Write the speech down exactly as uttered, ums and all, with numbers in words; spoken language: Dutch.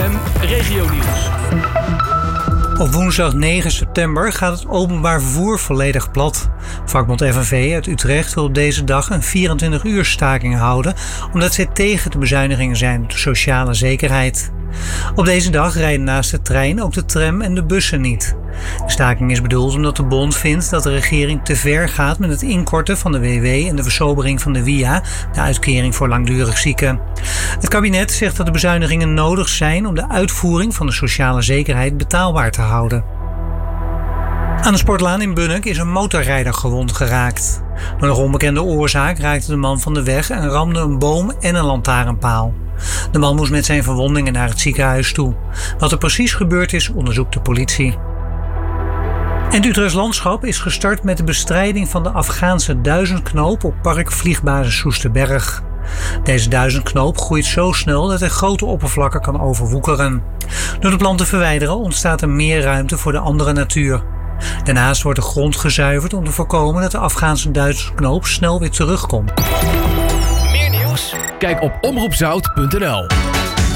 M Regionieuws. Op woensdag negen september gaat het openbaar vervoer volledig plat. Vakbond F N V uit Utrecht wil op deze dag een vierentwintig uur staking houden, omdat zij tegen de bezuinigingen zijn op de sociale zekerheid. Op deze dag rijden naast de trein ook de tram en de bussen niet. De staking is bedoeld omdat de bond vindt dat de regering te ver gaat met het inkorten van de W W en de versobering van de W I A, de uitkering voor langdurig zieken. Het kabinet zegt dat de bezuinigingen nodig zijn om de uitvoering van de sociale zekerheid betaalbaar te houden. Aan de sportlaan in Bunnik is een motorrijder gewond geraakt. Door een onbekende oorzaak raakte de man van de weg en ramde een boom en een lantaarnpaal. De man moest met zijn verwondingen naar het ziekenhuis toe. Wat er precies gebeurd is, onderzoekt de politie. En het Utrechts Landschap is gestart met de bestrijding van de Afghaanse duizendknoop op park Vliegbasis Soesterberg. Deze duizendknoop groeit zo snel dat hij grote oppervlakken kan overwoekeren. Door de plant te verwijderen ontstaat er meer ruimte voor de andere natuur. Daarnaast wordt de grond gezuiverd om te voorkomen dat de Afghaanse duizendknoop snel weer terugkomt. Meer nieuws? Kijk op omroep zout punt n l.